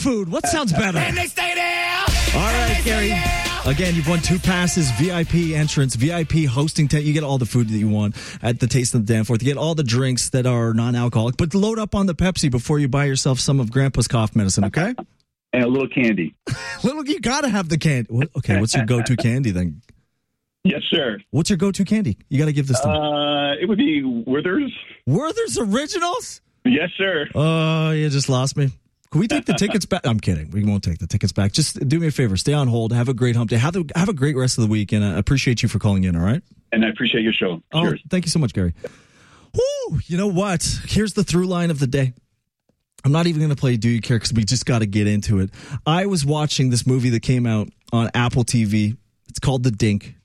food. What sounds better? And they stay there. All right, Gary. Again, you've won 2 passes, VIP entrance, VIP hosting tent. You get all the food that you want at the Taste of the Danforth. You get all the drinks that are non-alcoholic, but load up on the Pepsi before you buy yourself some of Grandpa's cough medicine, okay? And a little candy. You got to have the candy. Okay, what's your go-to candy then? Yes, sir. What's your go-to candy? You got to give this to me. It would be Werther's. Werther's Originals? Yes, sir. Oh, you just lost me. Can we take the tickets back? I'm kidding. We won't take the tickets back. Just do me a favor. Stay on hold. Have a great hump day. Have a great rest of the week, and I appreciate you for calling in, all right? And I appreciate your show. Cheers. Oh, thank you so much, Gary. Woo! You know what? Here's the through line of the day. I'm not even going to play Do You Care because we just got to get into it. I was watching this movie that came out on Apple TV. It's called The Dink.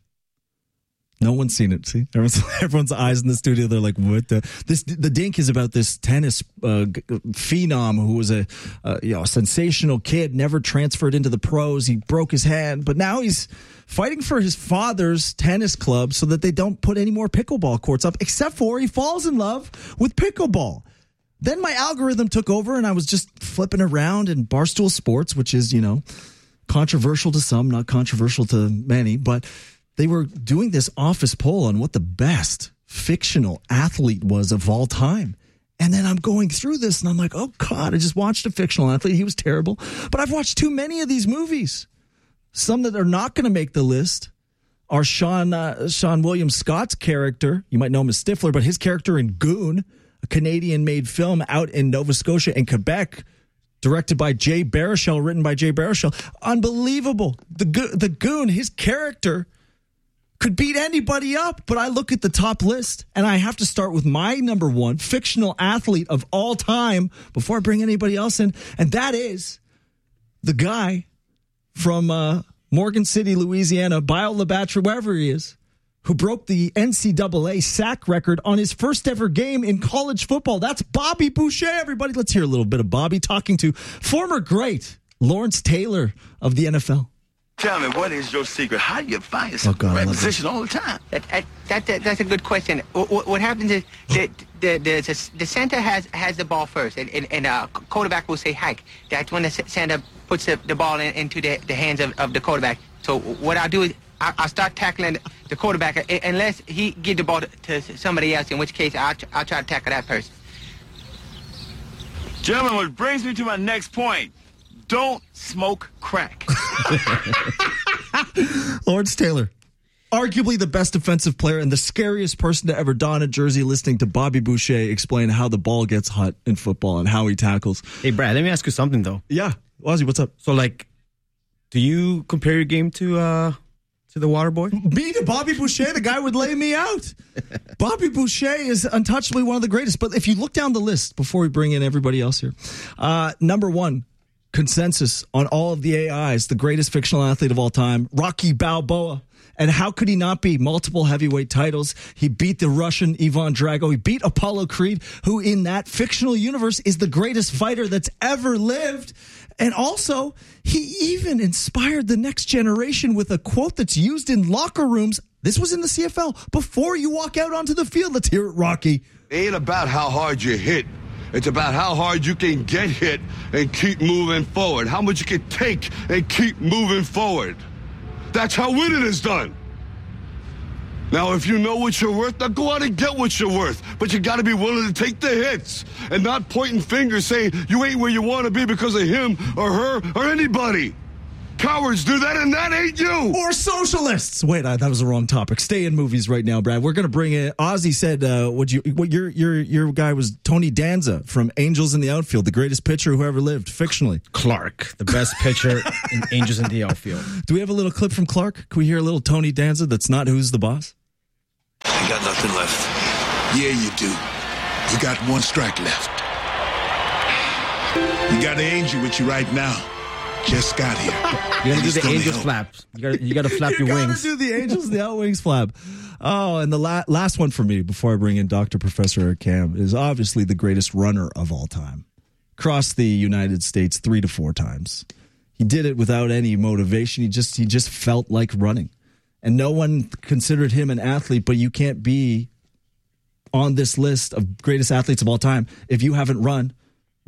No one's seen it. See, everyone's eyes in the studio. They're like, "What the?" The Dink is about this tennis phenom who was a sensational kid, never transferred into the pros. He broke his hand, but now he's fighting for his father's tennis club so that they don't put any more pickleball courts up. Except for he falls in love with pickleball. Then my algorithm took over, and I was just flipping around in Barstool Sports, which is controversial to some, not controversial to many, but they were doing this office poll on what the best fictional athlete was of all time. And then I'm going through this and I'm like, oh God, I just watched a fictional athlete. He was terrible. But I've watched too many of these movies. Some that are not going to make the list are Sean William Scott's character. You might know him as Stifler, but his character in Goon, a Canadian-made film out in Nova Scotia and Quebec, directed by Jay Baruchel, written by Jay Baruchel. Unbelievable. The Goon, his character could beat anybody up, but I look at the top list, and I have to start with my number one fictional athlete of all time before I bring anybody else in, and that is the guy from Morgan City, Louisiana, Bio LeBatre, wherever he is, who broke the NCAA sack record on his first ever game in college football. That's Bobby Boucher, everybody. Let's hear a little bit of Bobby talking to former great Lawrence Taylor of the NFL. Tell me, what is your secret? How do you find yourself in the right position all the time? That's a good question. What happens is the center has the ball first, and quarterback will say hike. That's when the center puts the ball into the hands of the quarterback. So what I'll do is I'll start tackling the quarterback unless he give the ball to somebody else, in which case I'll try to tackle that person. Gentlemen, which brings me to my next point. Don't smoke crack. Lawrence Taylor, arguably the best defensive player and the scariest person to ever don a jersey, listening to Bobby Boucher explain how the ball gets hot in football and how he tackles. Hey, Brad, let me ask you something, though. Yeah. Ozzy, what's up? So, do you compare your game to the water boy? Me to Bobby Boucher, the guy would lay me out. Bobby Boucher is untouchably one of the greatest. But if you look down the list before we bring in everybody else here, number one, consensus on all of the AIs, the greatest fictional athlete of all time, Rocky Balboa. And how could he not be? Multiple heavyweight titles. He beat the Russian Ivan Drago. He beat Apollo Creed, who in that fictional universe is the greatest fighter that's ever lived. And also, he even inspired the next generation with a quote that's used in locker rooms. This was in the CFL. Before you walk out onto the field, let's hear it, Rocky. It ain't about how hard you hit. It's about how hard you can get hit and keep moving forward. How much you can take and keep moving forward. That's how winning is done. Now, if you know what you're worth, now go out and get what you're worth. But you got to be willing to take the hits and not pointing fingers saying you ain't where you want to be because of him or her or anybody. Cowards do that, and that ain't you. Or socialists. Wait, that was the wrong topic. Stay in movies right now, Brad. We're going to bring in. Ozzy said, your guy was Tony Danza from Angels in the Outfield, the greatest pitcher who ever lived, fictionally. Clark, the best pitcher in Angels in the Outfield. Do we have a little clip from Clark? Can we hear a little Tony Danza that's not Who's the Boss? I got nothing left. Yeah, you do. You got one strike left. You got an angel with you right now. Just got here. You gotta do the angel flaps. You gotta flap your wings. You gotta do the angels, the out wings flap. Oh, and the last one for me before I bring in Dr. Professor Eric Cam is obviously the greatest runner of all time. Crossed the United States 3 to 4 times. He did it without any motivation. He just felt like running. And no one considered him an athlete, but you can't be on this list of greatest athletes of all time if you haven't run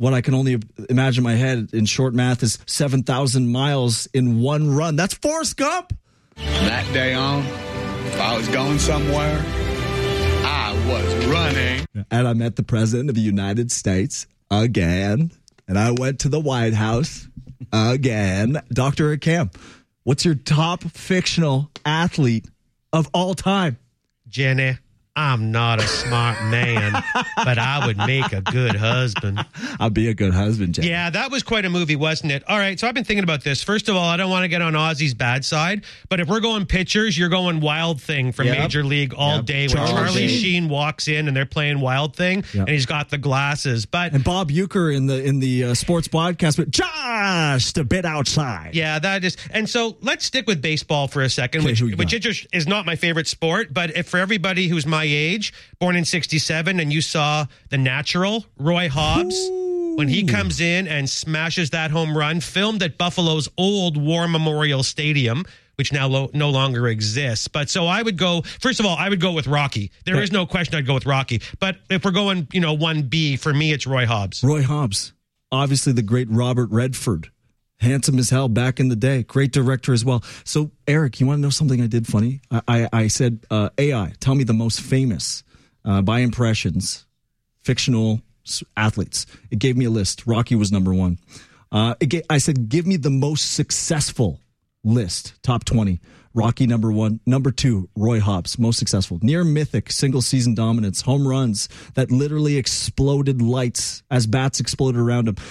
what I can only imagine in my head in short math is 7,000 miles in one run. That's Forrest Gump. From that day on, if I was going somewhere, I was running. And I met the President of the United States again. And I went to the White House again. Dr. Cam, what's your top fictional athlete of all time? Jenny, I'm not a smart man, but I would make a good husband. I'll be a good husband, Jenny. Yeah, that was quite a movie, wasn't it? All right, so I've been thinking about this. First of all, I don't want to get on Ozzy's bad side, but if we're going pitchers, you're going Wild Thing from Major League all day. When Charlie Sheen walks in and they're playing Wild Thing, and he's got the glasses. And Bob Uecker in the sports podcast, but just a bit outside. Yeah, that is. And so let's stick with baseball for a second, which is not my favorite sport, but if for everybody who's my age, born in 1967, and you saw The Natural, Roy Hobbs, when he comes in and smashes that home run, filmed at Buffalo's old War Memorial Stadium, which now no longer exists. But so I would go, first of all, I would go with Rocky. There is no question I'd go with Rocky. But if we're going, 1B, for me, it's Roy Hobbs. Roy Hobbs. Obviously the great Robert Redford. Handsome as hell back in the day. Great director as well. So, Eric, you want to know something I did funny? I said, AI, tell me the most famous, by impressions, fictional athletes. It gave me a list. Rocky was number one. I said, give me the most successful list, top 20. Rocky, number one. Number two, Roy Hobbs, most successful. Near mythic, single-season dominance, home runs that literally exploded lights as bats exploded around him.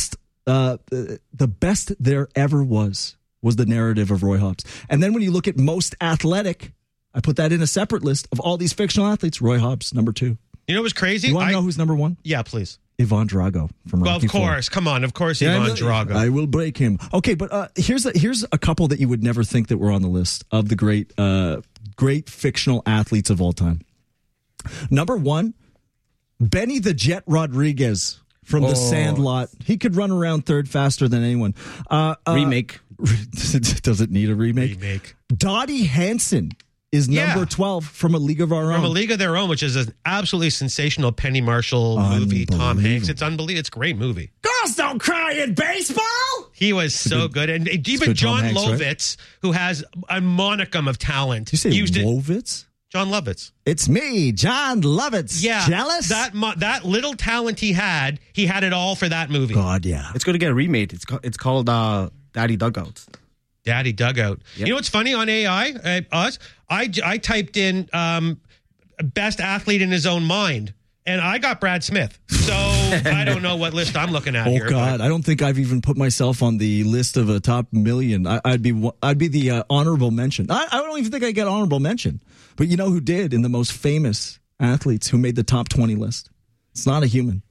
The best there ever was the narrative of Roy Hobbs. And then when you look at most athletic, I put that in a separate list of all these fictional athletes. Roy Hobbs, number two. You know what's crazy? You want to know who's number one? Yeah, please. Ivan Drago from Rocky Well, of course. 4. Come on. Of course, Ivan Drago. I will break him. Okay, but here's a couple that you would never think that were on the list of the great fictional athletes of all time. Number one, Benny the Jet Rodriguez from The Sandlot. He could run around third faster than anyone. Remake. Does it need a remake? Remake. Dottie Hanson is number 12 from A League of Our Own. From A League of Their Own, which is an absolutely sensational Penny Marshall movie. Tom Hanks. It's unbelievable. It's a great movie. Girls don't cry in baseball. He was so good. And even John Lovitz, who has a monicum of talent. You say Lovitz? John Lovitz. It's me, John Lovitz. Yeah. Jealous? That little talent he had it all for that movie. God, yeah. It's going to get remade. It's called Daddy Dugout. Daddy Dugout. Yep. You know what's funny on AI? I typed in best athlete in his own mind, and I got Brad Smith. So I don't know what list I'm looking at here. Oh, God. I don't think I've even put myself on the list of a top million. I'd be the honorable mention. I don't even think I get honorable mention. But you know who did in the most famous athletes who made the top 20 list? It's not a human.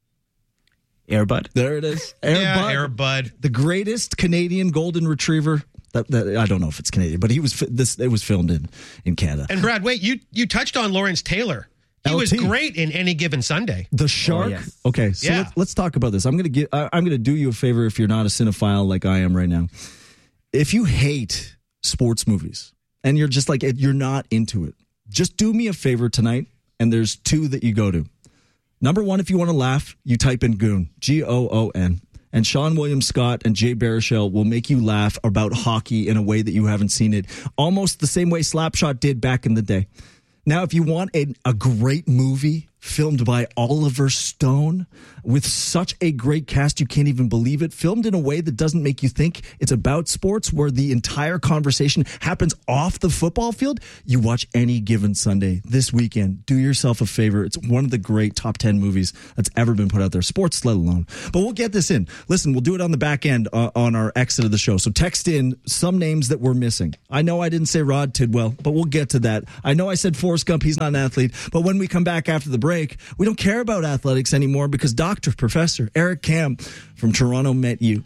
Air Bud. There it is. Air Bud. The greatest Canadian golden retriever. That I don't know if it's Canadian, but it was filmed in Canada. And Brad, wait, you touched on Lawrence Taylor. He was great in Any Given Sunday. The Shark. Yes. Okay, so let's talk about this. I'm gonna do you a favor if you're not a cinephile like I am right now. If you hate sports movies and you're just like you're not into it, just do me a favor tonight. And there's two that you go to. Number one, if you want to laugh, you type in Goon, Goon. And Sean William Scott and Jay Baruchel will make you laugh about hockey in a way that you haven't seen it. Almost the same way Slapshot did back in the day. Now, if you want a great movie filmed by Oliver Stone with such a great cast, you can't even believe it, filmed in a way that doesn't make you think it's about sports, where the entire conversation happens off the football field, you watch Any Given Sunday this weekend. Do yourself a favor. It's one of the great top 10 movies that's ever been put out there, sports let alone. But we'll get this in. Listen, we'll do it on the back end on our exit of the show. So text in some names that we're missing. I know I didn't say Rod Tidwell, but we'll get to that. I know I said Forrest Gump. He's not an athlete. But when we come back after the break, we don't care about athletics anymore because Professor Eric Cam from Toronto Met U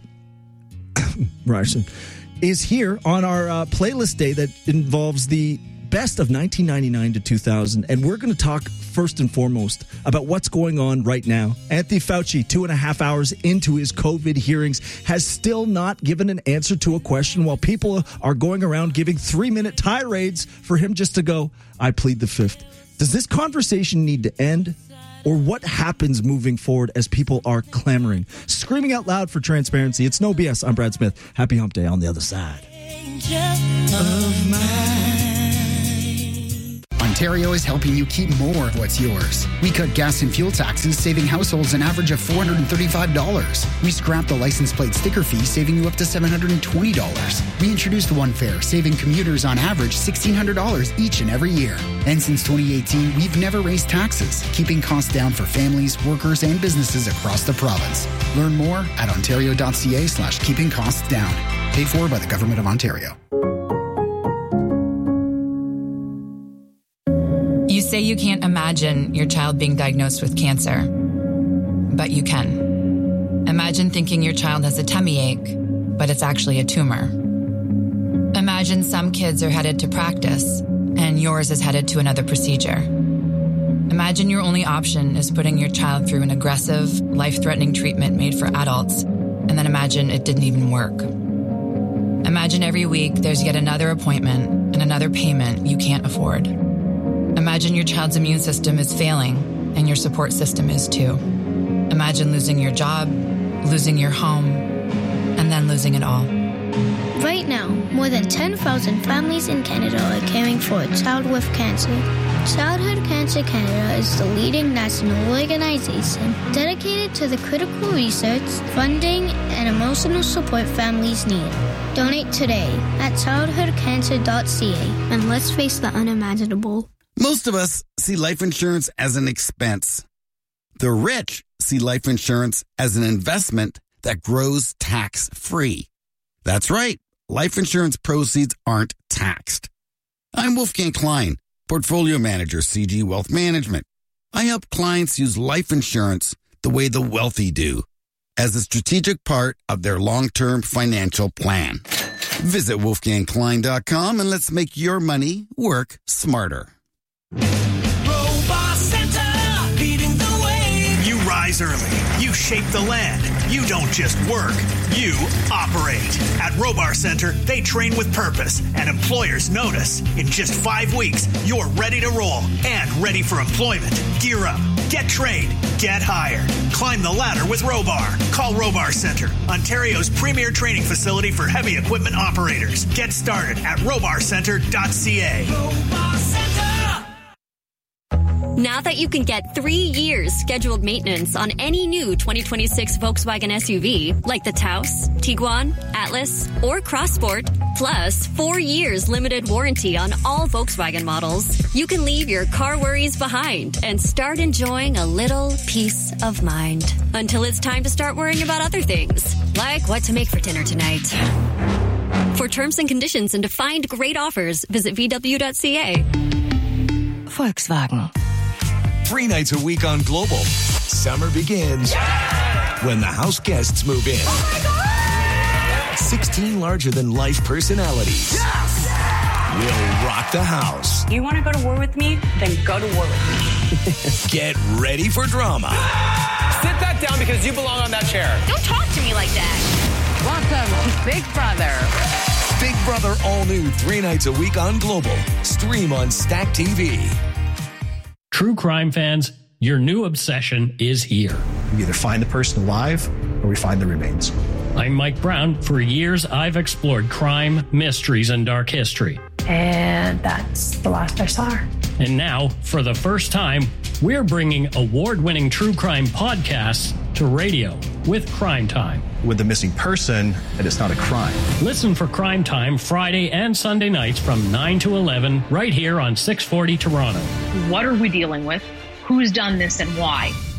Ryerson is here on our playlist day that involves the best of 1999 to 2000. And we're going to talk first and foremost about what's going on right now. Anthony Fauci, 2.5 hours into his COVID hearings, has still not given an answer to a question while people are going around giving 3-minute tirades for him just to go, I plead the fifth. Does this conversation need to end? or what happens moving forward as people are clamoring, screaming out loud for transparency? It's No BS. I'm Brad Smith. Happy hump day on the other side. Ontario is helping you keep more of what's yours. We cut gas and fuel taxes, saving households an average of $435. We scrapped the license plate sticker fee, saving you up to $720. We introduced One Fare, saving commuters on average $1,600 each and every year. And since 2018, we've never raised taxes, keeping costs down for families, workers, and businesses across the province. Learn more at ontario.ca/keeping costs down. Paid for by the Government of Ontario. You say you can't imagine your child being diagnosed with cancer, but you can. Imagine thinking your child has a tummy ache, but it's actually a tumor. Imagine some kids are headed to practice, and yours is headed to another procedure. Imagine your only option is putting your child through an aggressive, life-threatening treatment made for adults, and then imagine it didn't even work. Imagine every week there's yet another appointment and another payment you can't afford. Imagine your child's immune system is failing, and your support system is too. Imagine losing your job, losing your home, and then losing it all. Right now, more than 10,000 families in Canada are caring for a child with cancer. Childhood Cancer Canada is the leading national organization dedicated to the critical research, funding, and emotional support families need. Donate today at childhoodcancer.ca, and let's face the unimaginable. Most of us see life insurance as an expense. The rich see life insurance as an investment that grows tax-free. That's right. Life insurance proceeds aren't taxed. I'm Wolfgang Klein, Portfolio Manager, CG Wealth Management. I help clients use life insurance the way the wealthy do, as a strategic part of their long-term financial plan. Visit wolfgangklein.com and let's make your money work smarter. Robot Center, leading the way. You rise early. You shape the land. You don't just work. You operate. At Robar Center, they train with purpose, and employers notice. In just 5 weeks, you're ready to roll and ready for employment. Gear up. Get trained. Get hired. Climb the ladder with Robar. Call Robar Center, Ontario's premier training facility for heavy equipment operators. Get started at robarcenter.ca. Robar Center. Now that you can get 3 years scheduled maintenance on any new 2026 Volkswagen SUV, like the Taos, Tiguan, Atlas, or Crossport, plus 4 years limited warranty on all Volkswagen models, you can leave your car worries behind and start enjoying a little peace of mind. Until it's time to start worrying about other things, like what to make for dinner tonight. For terms and conditions and to find great offers, visit VW.ca. Volkswagen. 3 nights a week on Global. Summer begins when the house guests move in. Oh my God! 16 larger-than-life personalities will rock the house. You want to go to war with me? Then go to war with me. Get ready for drama. Sit that down because you belong on that chair. Don't talk to me like that. Welcome to Big Brother. Big Brother all new 3 nights a week on Global. Stream on Stack TV. True crime fans, your new obsession is here. We either find the person alive or we find the remains. I'm Mike Brown. For years, I've explored crime, mysteries, and dark history. And that's the last I saw her. And now, for the first time, we're bringing award-winning true crime podcasts to radio with Crime Time. With the missing person, and it's not a crime. Listen for Crime Time Friday and Sunday nights from 9 to 11 right here on 640 Toronto. What are we dealing with? Who's done this and why?